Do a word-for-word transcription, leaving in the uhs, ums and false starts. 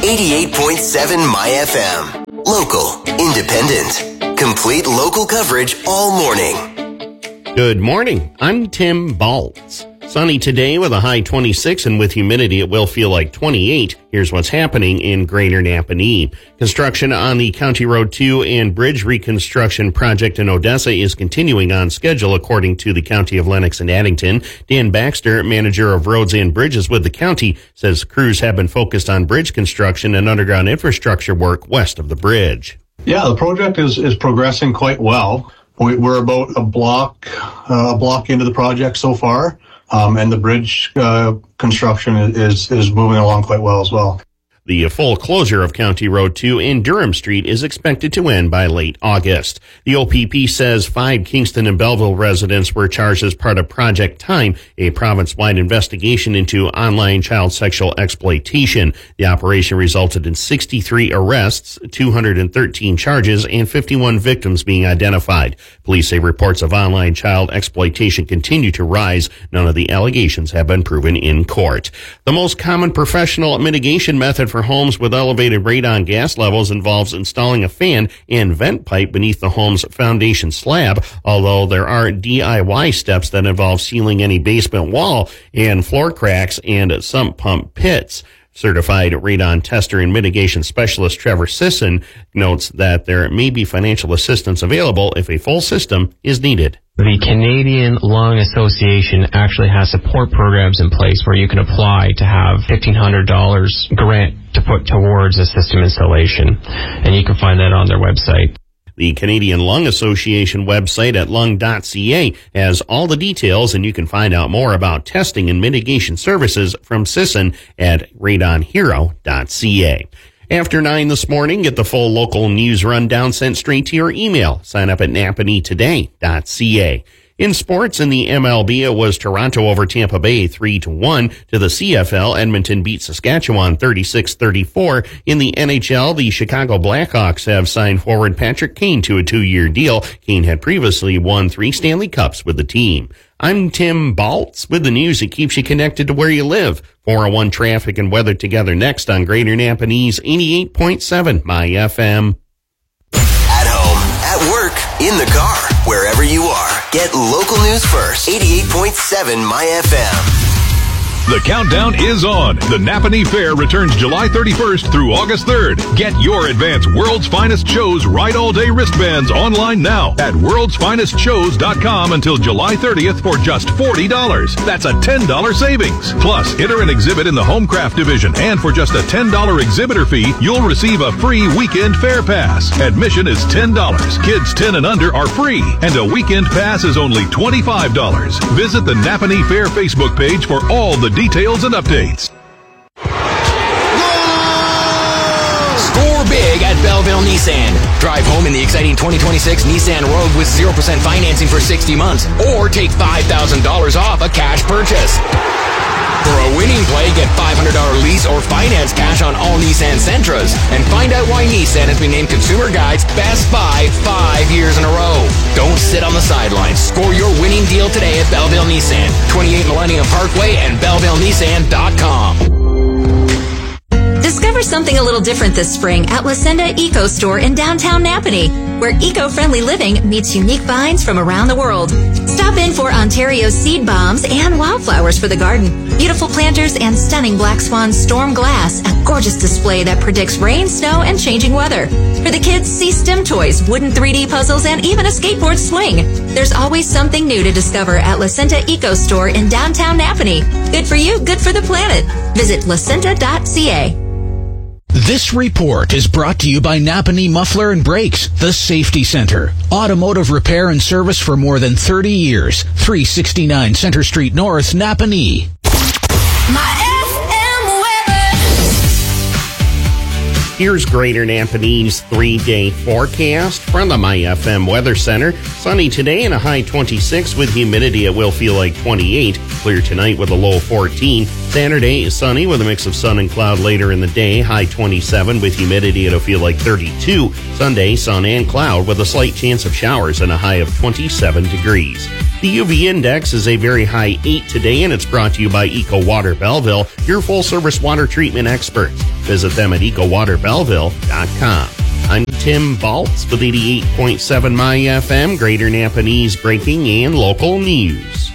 eighty-eight point seven My F M. Local, independent, complete local coverage all morning. Good morning. I'm Tim Baltz. Sunny today with a high twenty-six, and with humidity it will feel like twenty-eight. Here's what's happening in Greater Napanee. Construction on the County Road two and bridge reconstruction project in Odessa is continuing on schedule, according to the County of Lennox and Addington. Dan Baxter, manager of roads and bridges with the county, says crews have been focused on bridge construction and underground infrastructure work west of the bridge. Yeah, the project is, is progressing quite well. We, we're about a block, uh, a block into the project so far. Um, and the bridge uh, construction is is moving along quite well as well. The full closure of County Road two and Durham Street is expected to end by late August. The O P P says five Kingston and Belleville residents were charged as part of Project Time, a province-wide investigation into online child sexual exploitation. The operation resulted in sixty-three arrests, two hundred thirteen charges, and fifty-one victims being identified. Police say reports of online child exploitation continue to rise. None of the allegations have been proven in court. The most common professional mitigation method for homes with elevated radon gas levels involves installing a fan and vent pipe beneath the home's foundation slab, although there are D I Y steps that involve sealing any basement wall and floor cracks and sump pump pits. Certified radon tester and mitigation specialist Trevor Sisson notes that there may be financial assistance available if a full system is needed. The Canadian Lung Association actually has support programs in place where you can apply to have fifteen hundred dollars grant to put towards a system installation, and you can find that on their website. The Canadian Lung Association website at lung dot c a has all the details, and you can find out more about testing and mitigation services from Sisson at radon hero dot c a. After nine this morning, get the full local news rundown sent straight to your email. Sign up at napanee today dot c a. In sports, in the M L B, it was Toronto over Tampa Bay three to one. To the C F L, Edmonton beat Saskatchewan thirty-six thirty-four. In the N H L, the Chicago Blackhawks have signed forward Patrick Kane to a two-year deal. Kane had previously won three Stanley Cups with the team. I'm Tim Baltz with the news that keeps you connected to where you live. four oh one traffic and weather together next on Greater Napanee's eighty-eight point seven My F M. At home, at work, in the car, wherever you are. Get local news first. eighty-eight point seven My F M. The countdown is on. The Napanee Fair returns July thirty-first through August third. Get your advance World's Finest Shows Ride All Day wristbands online now at worlds finest shows dot com until July thirtieth for just forty dollars. That's a ten dollars savings. Plus, enter an exhibit in the Homecraft division, and for just a ten dollars exhibitor fee, you'll receive a free weekend fair pass. Admission is ten dollars. Kids ten and under are free, and a weekend pass is only twenty-five dollars. Visit the Napanee Fair Facebook page for all the details and updates. Score big at Belleville Nissan. Drive home in the exciting twenty twenty-six Nissan Rogue with zero percent financing for sixty months, or take five thousand dollars off a cash purchase. For a winning play, get five hundred dollars lease or finance cash on all Nissan Sentras. And find out why Nissan has been named Consumer Guide's Best Buy five years in a row. Don't sit on the sidelines. Score your winning deal today at Belleville Nissan, twenty-eight Millennium Parkway and belleville nissan dot com. Discover something a little different this spring at Lucinda Eco Store in downtown Napanee, where eco-friendly living meets unique finds from around the world. Stop in for Ontario seed bombs and wildflowers for the garden, beautiful planters, and stunning Black Swan storm glass, a gorgeous display that predicts rain, snow, and changing weather. For the kids, see STEM toys, wooden three D puzzles, and even a skateboard swing. There's always something new to discover at Lucinda Eco Store in downtown Napanee. Good for you, good for the planet. Visit lucinda dot c a. This report is brought to you by Napanee Muffler and Brakes, the Safety Center. Automotive repair and service for more than thirty years. three sixty-nine Center Street North, Napanee. My Here's Greater Napanee's three-day forecast from the My F M Weather Center. Sunny today and a high twenty-six. With humidity, it will feel like twenty-eight. Clear tonight with a low fourteen. Saturday is sunny with a mix of sun and cloud later in the day. High twenty-seven. With humidity, it'll feel like thirty-two. Sunday, sun and cloud with a slight chance of showers and a high of twenty-seven degrees. The U V index is a very high eight today, and it's brought to you by Eco Water Belleville, your full-service water treatment experts. Visit them at eco water belleville dot com. I'm Tim Baltz with eighty-eight point seven My F M, Greater Napa News breaking and local news.